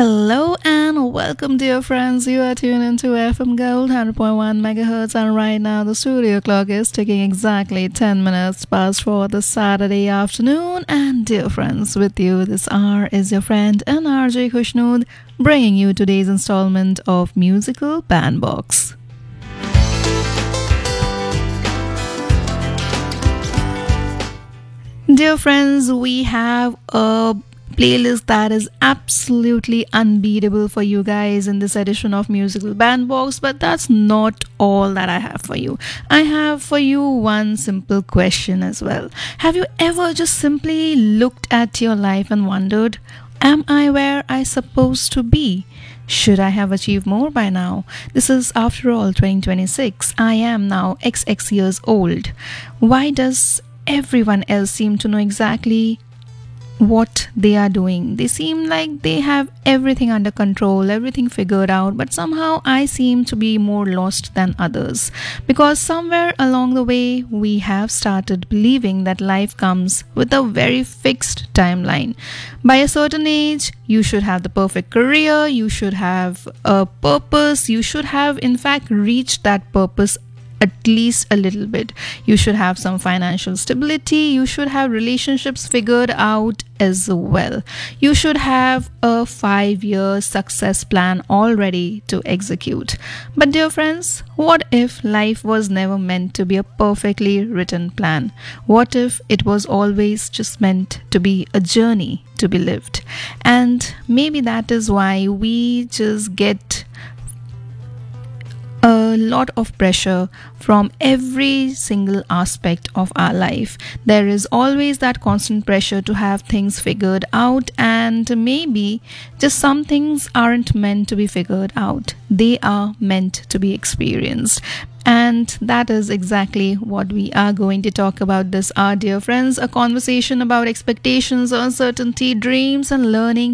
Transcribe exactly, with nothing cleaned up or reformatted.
Hello and welcome, dear friends. You are tuned into F M Gold one hundred point one megahertz, and right now the studio clock is ticking exactly ten minutes past four the Saturday afternoon. And dear friends, with you this hour is your friend and R J Kushnood, bringing you today's installment of Musical Bandbox. Dear friends, we have a playlist that is absolutely unbeatable for you guys in this edition of Musical Bandbox, but that's not all that I have for you. I have for you one simple question as well. Have you ever just simply looked at your life and wondered, am I where I supposed to be? Should I have achieved more by now? This is, after all, twenty twenty-six. I am now X X years old. Why does everyone else seem to know exactly what they are doing? They seem like they have everything under control, everything figured out, but somehow I seem to be more lost than others, because somewhere along the way we have started believing that life comes with a very fixed timeline. By a certain age, you should have the perfect career, you should have a purpose, you should have in fact reached that purpose at least a little bit. You should have some financial stability. You should have relationships figured out as well. You should have a five-year success plan all ready to execute. But dear friends, what if life was never meant to be a perfectly written plan? What if it was always just meant to be a journey to be lived? And maybe that is why we just get a lot of pressure from every single aspect of our life. There is always that constant pressure to have things figured out, and maybe just some things aren't meant to be figured out. They are meant to be experienced. And that is exactly what we are going to talk about this hour, dear friends. A conversation about expectations, uncertainty, dreams, and learning